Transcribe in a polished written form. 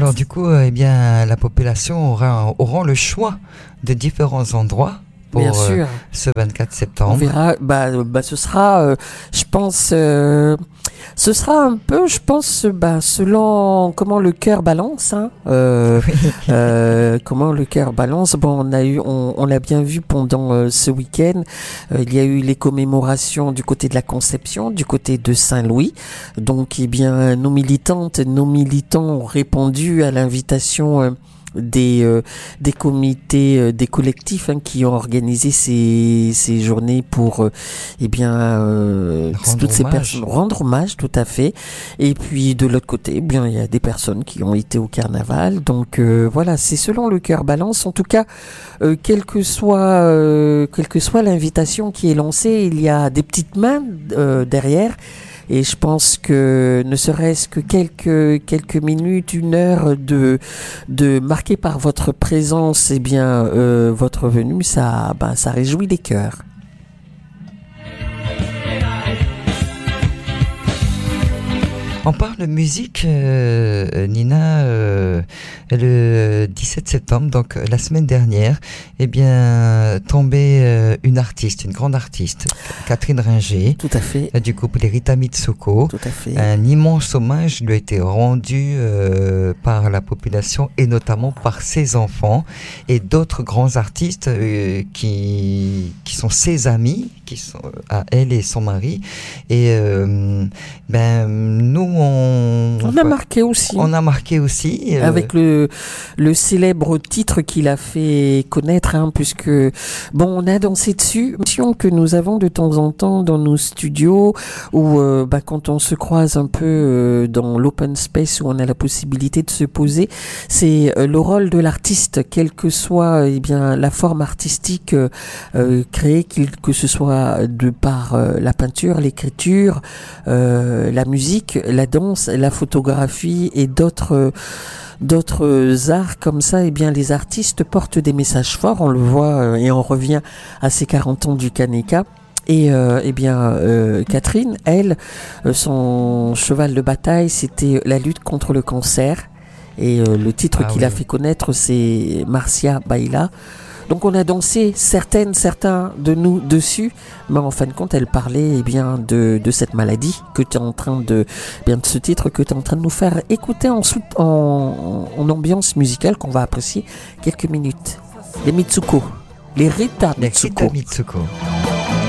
Alors du coup, eh bien, la population aura le choix de différents endroits pour Bien sûr. Ce 24 septembre. On verra. Ce sera, je pense, ce sera un peu, je pense, selon comment le cœur balance. Hein, comment le cœur balance. Bon, on l'a bien vu pendant ce week-end. Il y a eu les commémorations du côté de la Conception, du côté de Saint-Louis. Donc, eh bien, nos militants ont répondu à l'invitation. Des comités, des collectifs qui ont organisé ces journées pour toutes ces personnes rendre hommage, tout à fait. Et puis de l'autre côté, eh bien il y a des personnes qui ont été au carnaval. Donc voilà, c'est selon le cœur balance. En tout cas, quelle que soit l'invitation qui est lancée, il y a des petites mains derrière. Et je pense que ne serait-ce que quelques minutes, une heure de marqué par votre présence, eh bien, votre venue, ça réjouit les cœurs. On parle musique, Nina, le 17 septembre, donc la semaine dernière, eh bien, tombait une grande artiste, Catherine Ringer. Tout à fait. Du groupe Les Rita Mitsuko. Tout à fait. Un immense hommage lui a été rendu par la population et notamment par ses enfants et d'autres grands artistes qui sont ses amis, qui sont à elle et son mari. Et nous, on a marqué aussi. On a marqué aussi. Avec le célèbre titre qu'il a fait connaître, puisque, on a dansé dessus. Que nous avons de temps en temps dans nos studios, où quand on se croise un peu dans l'open space, où on a la possibilité de se poser, c'est le rôle de l'artiste, quelle que soit la forme artistique créée, que ce soit de par la peinture, l'écriture, la musique, la danse, la photographie et d'autres arts comme ça. Eh bien, les artistes portent des messages forts, on le voit, et on revient à ces 40 ans du Kaneka. Et Catherine, elle, son cheval de bataille, c'était la lutte contre le cancer. Et le titre qu'il a fait connaître, c'est Marcia Baila. Donc on a dansé certains de nous dessus, mais en fin de compte, elle parlait de cette maladie que tu es en train de ce titre que tu es en train de nous faire écouter en ambiance musicale qu'on va apprécier quelques minutes. Les Mitsuko, les Rita Mitsuko. Les Rita Mitsuko.